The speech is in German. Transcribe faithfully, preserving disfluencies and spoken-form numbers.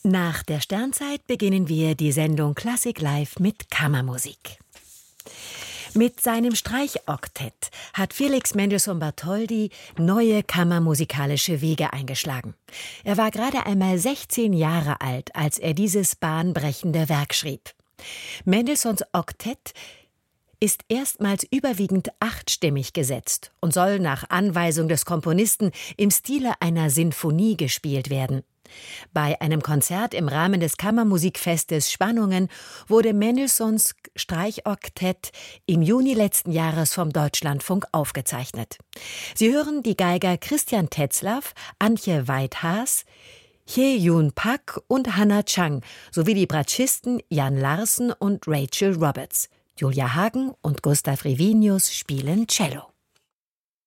Nach der Sternzeit beginnen wir die Sendung Klassik Live mit Kammermusik. Mit seinem Streichoktett hat Felix Mendelssohn Bartholdy neue kammermusikalische Wege eingeschlagen. Er war gerade einmal sechzehn Jahre alt, als er dieses bahnbrechende Werk schrieb. Mendelssohns Oktett ist erstmals überwiegend achtstimmig gesetzt und soll nach Anweisung des Komponisten im Stile einer Sinfonie gespielt werden. Bei einem Konzert im Rahmen des Kammermusikfestes Spannungen wurde Mendelssohns Streichoktett im Juni letzten Jahres vom Deutschlandfunk aufgezeichnet. Sie hören die Geiger Christian Tetzlaff, Antje Weithaas, Hye-Jun Pak und Hannah Chang sowie die Bratschisten Jan Larsen und Rachel Roberts. Julia Hagen und Gustav Revinius spielen Cello.